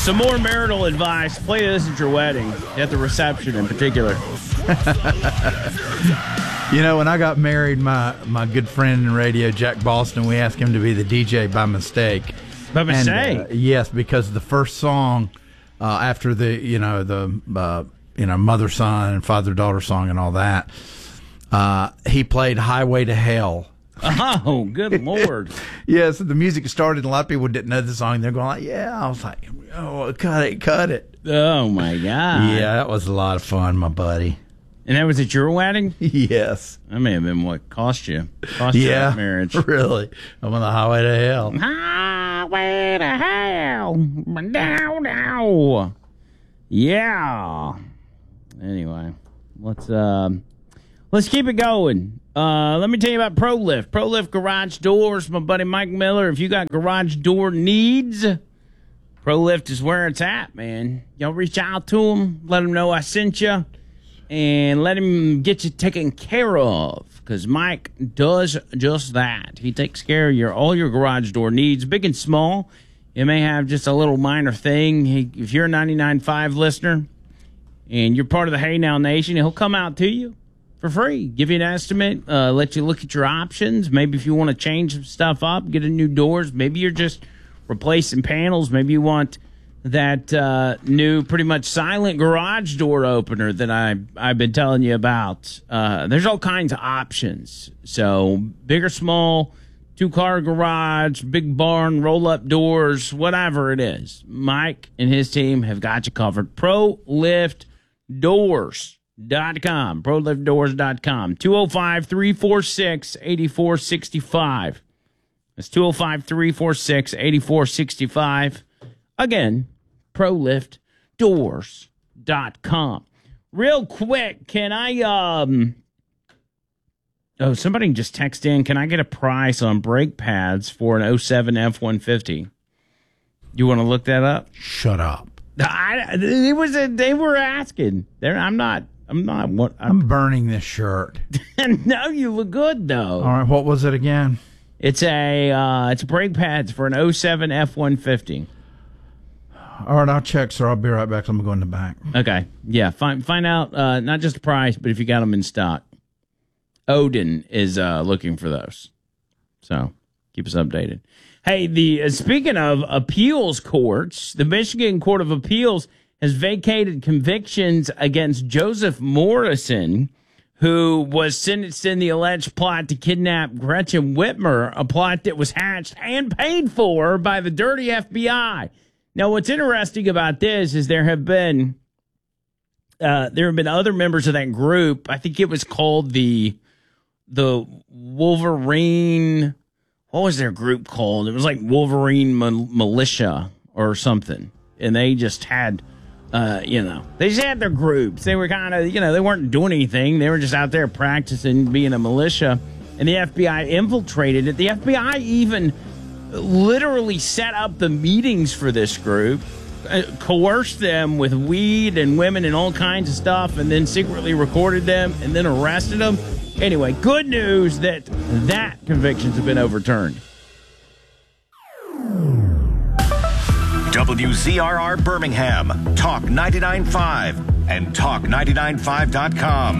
Some more marital advice. Play this at your wedding, at the reception in particular. When I got married, my good friend in radio, Jack Boston, we asked him to be the DJ by mistake. By mistake? And, yes, because the first song after the mother-son and father-daughter song and all that, he played Highway to Hell. Oh, good Lord. Yes, the music started, and a lot of people didn't know the song. They're going like, yeah. I was like, oh, cut it. Oh, my God. Yeah, that was a lot of fun, my buddy. And that was at your wedding? Yes. That may have been what cost you that marriage. Really. I'm on the highway to hell. Highway to hell. Down. Yeah. Anyway, let's keep it going. Let me tell you about ProLift. ProLift Garage Doors, my buddy Mike Miller. If you got garage door needs, ProLift is where it's at, man. Y'all reach out to him, let him know I sent you, and let him get you taken care of, because Mike does just that. He takes care of all your garage door needs, big and small. You may have just a little minor thing. If you're a 99.5 listener and you're part of the Hey Now Nation, he'll come out to you for free, give you an estimate, let you look at your options. Maybe if you want to change some stuff up, get a new doors. Maybe you're just replacing panels. Maybe you want that new, pretty much silent garage door opener that I've been telling you about. There's all kinds of options. So big or small, 2-car garage, big barn, roll-up doors, whatever it is. Mike and his team have got you covered. ProLiftDoors.com. ProLiftDoors.com. 205-346-8465. That's 205-346-8465. Again, ProLiftDoors.com. Real quick, can I somebody just text in, can I get a price on brake pads for an 07 F-150? You want to look that up? Shut up. They were asking. I'm burning this shirt. No, you look good though. All right, what was it again? It's brake pads for an 07 F-150. All right, I'll check, sir. I'll be right back. I'm going to go in the back. Okay. Yeah, find out not just the price, but if you got them in stock. Odin is looking for those. So keep us updated. Hey, speaking of appeals courts, the Michigan Court of Appeals has vacated convictions against Joseph Morrison, who was sentenced in the alleged plot to kidnap Gretchen Whitmer, a plot that was hatched and paid for by the dirty FBI. Now, what's interesting about this is there have been other members of that group. I think it was called the Wolverine. What was their group called? It was like Wolverine Militia or something. And they just had, they just had their groups. They were kind of, they weren't doing anything. They were just out there practicing being a militia. And the FBI infiltrated it. The FBI even literally set up the meetings for this group, coerced them with weed and women and all kinds of stuff, and then secretly recorded them and then arrested them. Anyway, good news that convictions have been overturned. WZRR Birmingham, Talk 99.5 and Talk995.com.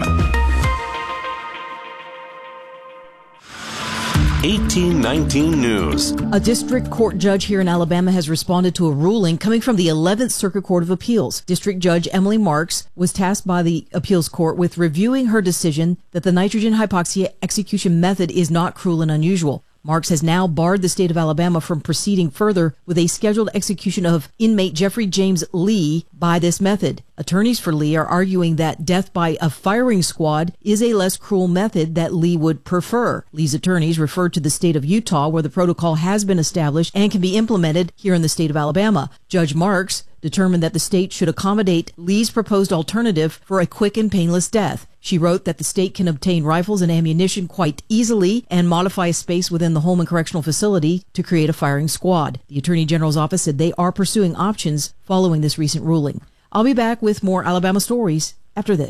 1819 News. A district court judge here in Alabama has responded to a ruling coming from the 11th Circuit Court of Appeals. District Judge Emily Marks was tasked by the appeals court with reviewing her decision that the nitrogen hypoxia execution method is not cruel and unusual. Marks has now barred the state of Alabama from proceeding further with a scheduled execution of inmate Jeffrey James Lee by this method. Attorneys for Lee are arguing that death by a firing squad is a less cruel method that Lee would prefer. Lee's attorneys referred to the state of Utah, where the protocol has been established and can be implemented here in the state of Alabama. Judge Marks determined that the state should accommodate Lee's proposed alternative for a quick and painless death. She wrote that the state can obtain rifles and ammunition quite easily and modify a space within the Holman Correctional Facility to create a firing squad. The Attorney General's office said they are pursuing options following this recent ruling. I'll be back with more Alabama stories after this.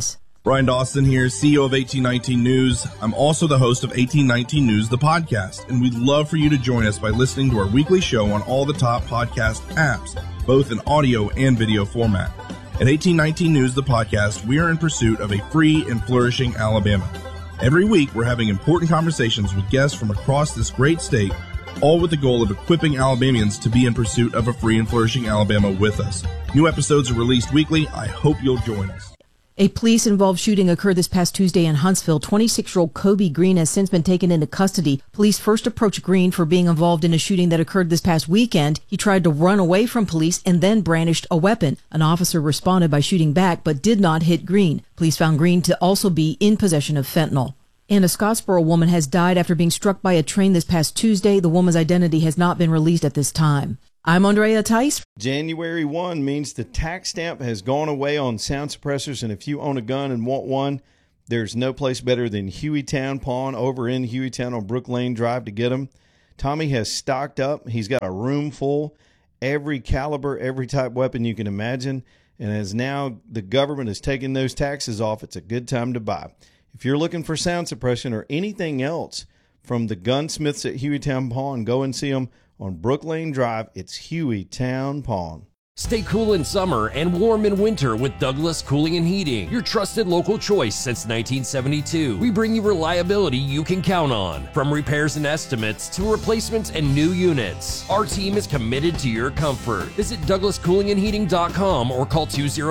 Brian Dawson here, CEO of 1819 News. I'm also the host of 1819 News, the podcast, and we'd love for you to join us by listening to our weekly show on all the top podcast apps, both in audio and video format. At 1819 News, the podcast, we are in pursuit of a free and flourishing Alabama. Every week, we're having important conversations with guests from across this great state, all with the goal of equipping Alabamians to be in pursuit of a free and flourishing Alabama with us. New episodes are released weekly. I hope you'll join us. A police-involved shooting occurred this past Tuesday in Huntsville. 26-year-old Kobe Green has since been taken into custody. Police first approached Green for being involved in a shooting that occurred this past weekend. He tried to run away from police and then brandished a weapon. An officer responded by shooting back but did not hit Green. Police found Green to also be in possession of fentanyl. And a Scottsboro woman has died after being struck by a train this past Tuesday. The woman's identity has not been released at this time. I'm Andrea Tice. January 1 means the tax stamp has gone away on sound suppressors, and if you own a gun and want one, there's no place better than Hueytown Pawn over in Hueytown on Brook Lane Drive to get them. Tommy has stocked up. He's got a room full, every caliber, every type weapon you can imagine, and as now the government is taking those taxes off, it's a good time to buy. If you're looking for sound suppression or anything else from the gunsmiths at Hueytown Pawn, go and see them on Brook Lane Drive. It's Hueytown Pawn. Stay cool in summer and warm in winter with Douglas Cooling and Heating, your trusted local choice since 1972. We bring you reliability you can count on, from repairs and estimates to replacements and new units. Our team is committed to your comfort. Visit DouglasCoolingandHeating.com or call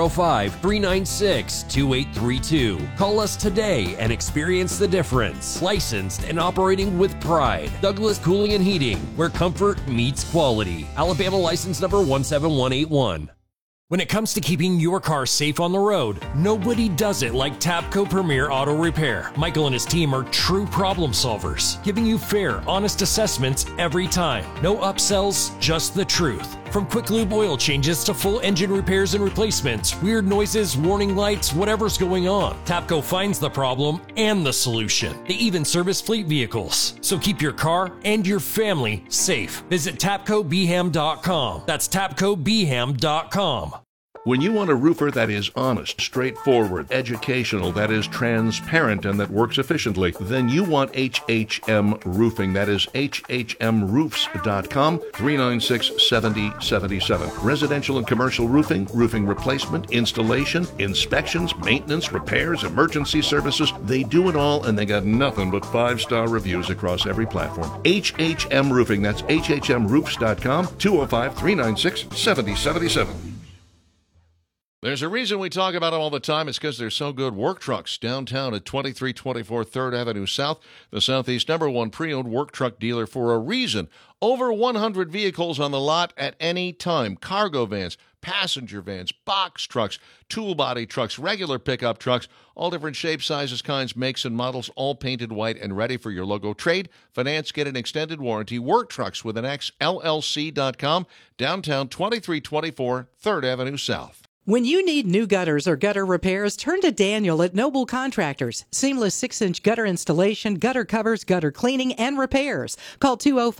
205-396-2832. Call us today and experience the difference. Licensed and operating with pride. Douglas Cooling and Heating, where comfort meets quality. Alabama license number 17181. When it comes to keeping your car safe on the road, nobody does it like Tapco Premier Auto Repair. Michael and his team are true problem solvers, giving you fair, honest assessments every time. No upsells, just the truth. From quick lube oil changes to full engine repairs and replacements, weird noises, warning lights, whatever's going on, Tapco finds the problem and the solution. They even service fleet vehicles. So keep your car and your family safe. Visit TapcoBeham.com. That's TapcoBeham.com. When you want a roofer that is honest, straightforward, educational, that is transparent, and that works efficiently, then you want HHM Roofing. That is HHMRoofs.com, 396-7077. Residential and commercial roofing, roofing replacement, installation, inspections, maintenance, repairs, emergency services. They do it all, and they got nothing but 5-star reviews across every platform. HHM Roofing. That's HHMRoofs.com, 205-396-7077. There's a reason we talk about them all the time. It's because they're so good. Work Trucks, downtown at 2324 3rd Avenue South, the Southeast #1 pre-owned work truck dealer for a reason. Over 100 vehicles on the lot at any time. Cargo vans, passenger vans, box trucks, tool body trucks, regular pickup trucks, all different shapes, sizes, kinds, makes, and models, all painted white and ready for your logo. Trade, finance, get an extended warranty. Work Trucks with an X, LLC.com, downtown 2324 3rd Avenue South. When you need new gutters or gutter repairs, turn to Daniel at Noble Contractors. Seamless 6-inch gutter installation, gutter covers, gutter cleaning, and repairs. Call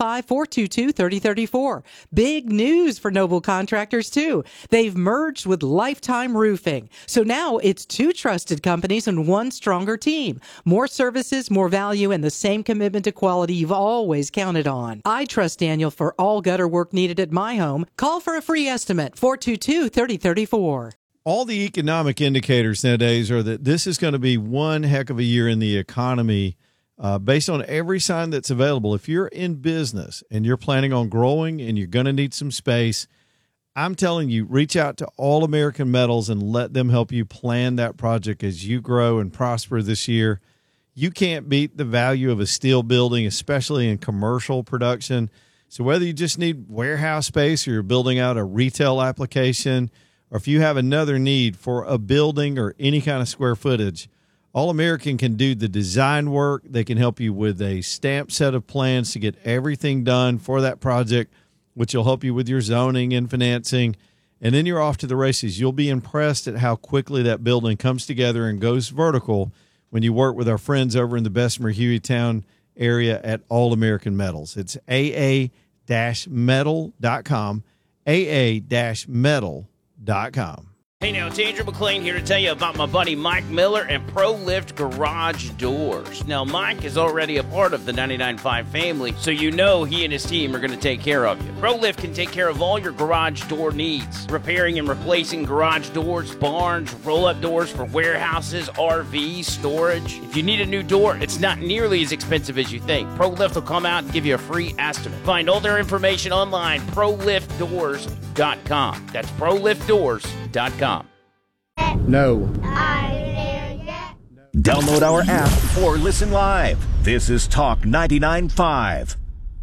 205-422-3034. Big news for Noble Contractors, too. They've merged with Lifetime Roofing. So now it's 2 trusted companies and 1 stronger team. More services, more value, and the same commitment to quality you've always counted on. I trust Daniel for all gutter work needed at my home. Call for a free estimate, 422-3034. All the economic indicators nowadays are that this is going to be one heck of a year in the economy based on every sign that's available. If you're in business and you're planning on growing and you're going to need some space, I'm telling you, reach out to All American Metals and let them help you plan that project as you grow and prosper this year. You can't beat the value of a steel building, especially in commercial production. So whether you just need warehouse space or you're building out a retail application, or if you have another need for a building or any kind of square footage, All American can do the design work. They can help you with a stamped set of plans to get everything done for that project, which will help you with your zoning and financing. And then you're off to the races. You'll be impressed at how quickly that building comes together and goes vertical when you work with our friends over in the Bessemer Hueytown area at All American Metals. It's aa-metal.com, aa-metal.com. Hey now, it's Andrew McLean here to tell you about my buddy Mike Miller and ProLift Garage Doors. Now, Mike is already a part of the 99.5 family, so you know he and his team are going to take care of you. ProLift can take care of all your garage door needs, repairing and replacing garage doors, barns, roll-up doors for warehouses, RVs, storage. If you need a new door, it's not nearly as expensive as you think. ProLift will come out and give you a free estimate. Find all their information online, proliftdoors.com. That's proliftdoors.com. No. Download our app or listen live. This is Talk 99.5.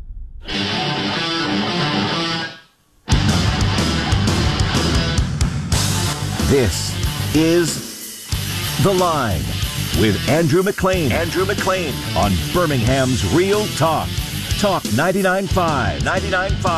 This is The Line with Andrew McLean. Andrew McLean on Birmingham's Real Talk. Talk 99.5. 99.5.